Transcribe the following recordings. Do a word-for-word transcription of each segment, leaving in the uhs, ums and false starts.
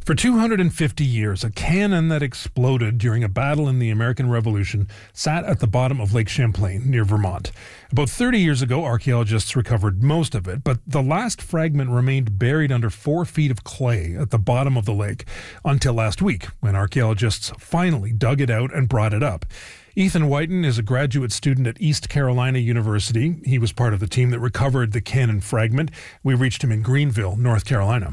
For two hundred fifty years, a cannon that exploded during a battle in the American Revolution sat at the bottom of Lake Champlain near Vermont. About thirty years ago, archaeologists recovered most of it, but the last fragment remained buried under four feet of clay at the bottom of the lake until last week, when archaeologists finally dug it out and brought it up. Ethan Whiten is a graduate student at East Carolina University. He was part of the team that recovered the cannon fragment. We reached him in Greenville, North Carolina.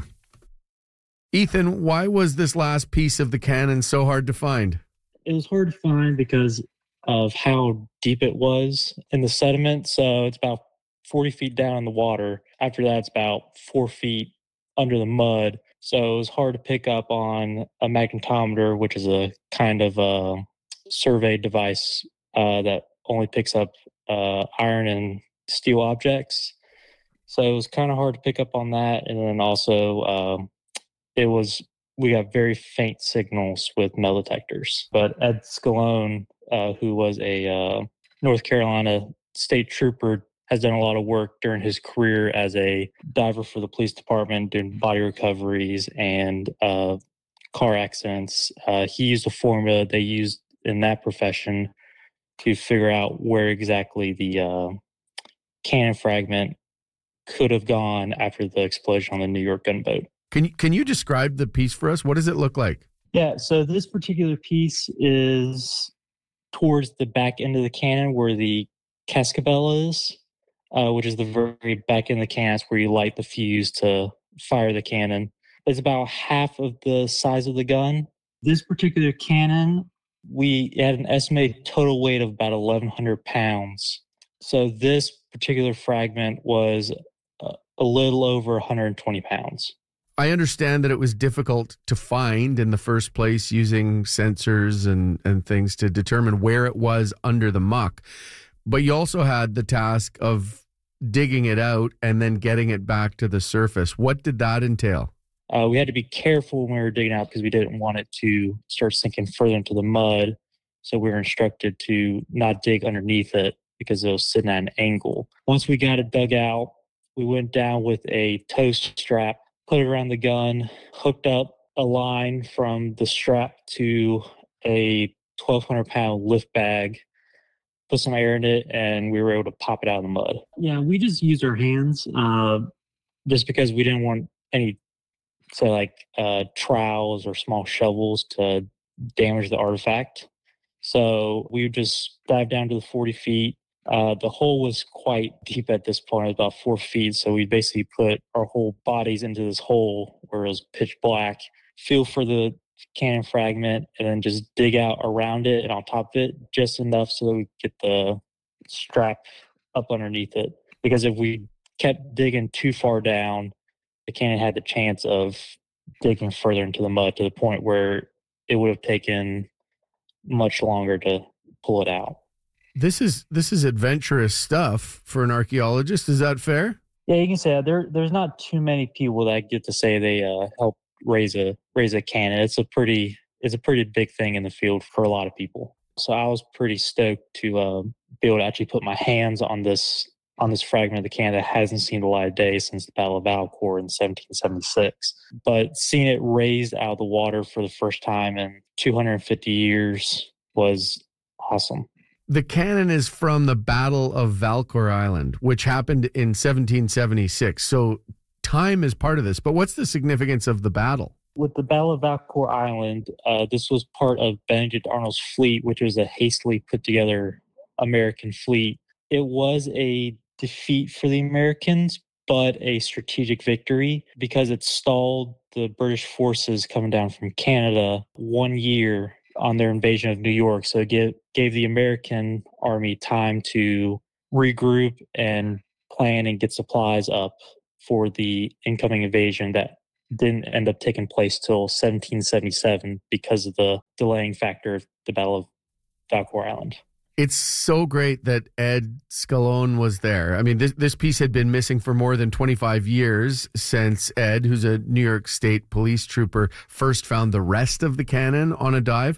Ethan, why was this last piece of the cannon so hard to find? It was hard to find because of how deep it was in the sediment. So it's about forty feet down in the water. After that, it's about four feet under the mud. So it was hard to pick up on a magnetometer, which is a kind of a survey device uh, that only picks up uh, iron and steel objects. So it was kind of hard to pick up on that. And then also, um, it was, we got very faint signals with metal detectors. But Ed Scalone, uh, who was a uh, North Carolina state trooper, has done a lot of work during his career as a diver for the police department, doing body recoveries and uh, car accidents. Uh, he used a formula they used in that profession to figure out where exactly the uh, cannon fragment could have gone after the explosion on the New York gunboat. Can you, can you describe the piece for us? What does it look like? Yeah, so this particular piece is towards the back end of the cannon where the cascabel is, uh, which is the very back end of the cannon. That's where you light the fuse to fire the cannon. It's about half of the size of the gun. This particular cannon, we had an estimated total weight of about eleven hundred pounds. So this particular fragment was uh, a little over one hundred twenty pounds. I understand that it was difficult to find in the first place using sensors and, and things to determine where it was under the muck. But you also had the task of digging it out and then getting it back to the surface. What did that entail? Uh, we had to be careful when we were digging out because we didn't want it to start sinking further into the mud. So we were instructed to not dig underneath it because it was sitting at an angle. Once we got it dug out, we went down with a tow strap, put it around the gun, hooked up a line from the strap to a twelve hundred pound lift bag, put some air in it, and we were able to pop it out of the mud. Yeah, we just used our hands uh, just because we didn't want any, say, like uh, trowels or small shovels to damage the artifact. So we would just dive down to the forty feet. Uh, the hole was quite deep at this point, about four feet. So we basically put our whole bodies into this hole where it was pitch black, feel for the cannon fragment, and then just dig out around it and on top of it just enough so that we get the strap up underneath it. Because if we kept digging too far down, the cannon had the chance of digging further into the mud to the point where it would have taken much longer to pull it out. This is this is adventurous stuff for an archaeologist. Is that fair? Yeah, you can say that. There, there's not too many people that get to say they uh, help raise a raise a cannon. It's a pretty it's a pretty big thing in the field for a lot of people. So I was pretty stoked to uh, be able to actually put my hands on this on this fragment of the cannon that hasn't seen the light of day since the Battle of Valcour in seventeen seventy-six. But seeing it raised out of the water for the first time in two hundred fifty years was awesome. The cannon is from the Battle of Valcour Island, which happened in seventeen seventy-six. So time is part of this. But what's the significance of the battle? With the Battle of Valcour Island, uh, this was part of Benedict Arnold's fleet, which was a hastily put together American fleet. It was a defeat for the Americans, but a strategic victory because it stalled the British forces coming down from Canada one year on their invasion of New York. So it gave, gave the American army time to regroup and plan and get supplies up for the incoming invasion that didn't end up taking place till seventeen seventy-seven because of the delaying factor of the Battle of Valcour Island. It's so great that Ed Scalone was there. I mean, this, this piece had been missing for more than twenty-five years since Ed, who's a New York State police trooper, first found the rest of the cannon on a dive.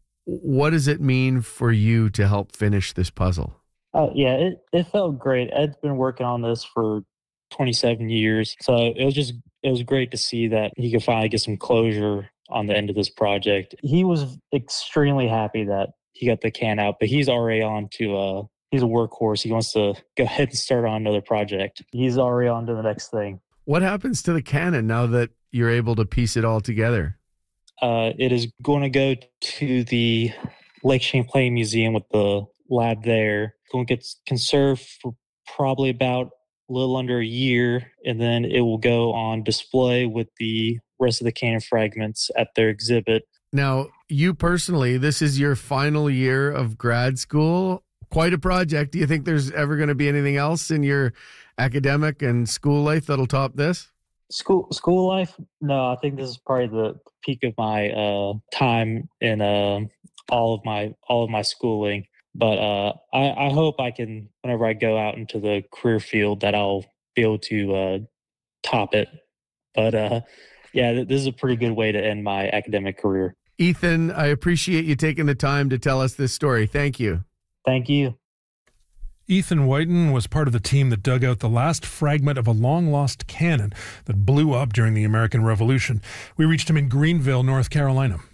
What does it mean for you to help finish this puzzle? Uh, yeah, it, it felt great. Ed's been working on this for twenty-seven years. So it was just, it was great to see that he could finally get some closure on the end of this project. He was extremely happy that he got the can out, but he's already on to, uh, he's a workhorse. He wants to go ahead and start on another project. He's already on to the next thing. What happens to the cannon now that you're able to piece it all together? Uh, it is going to go to the Lake Champlain Museum with the lab there. Going to get conserved for probably about a little under a year, and then it will go on display with the rest of the cannon fragments at their exhibit. Now, you personally, this is your final year of grad school. Quite a project. Do you think there's ever going to be anything else in your academic and school life that'll top this? School school life? No, I think this is probably the peak of my uh, time in uh, all of my all of my schooling. But uh, I, I hope I can, whenever I go out into the career field, that I'll be able to uh, top it. But uh, yeah, this is a pretty good way to end my academic career. Ethan, I appreciate you taking the time to tell us this story. Thank you. Thank you. Ethan Whiten was part of the team that dug out the last fragment of a long-lost cannon that blew up during the American Revolution. We reached him in Greenville, North Carolina.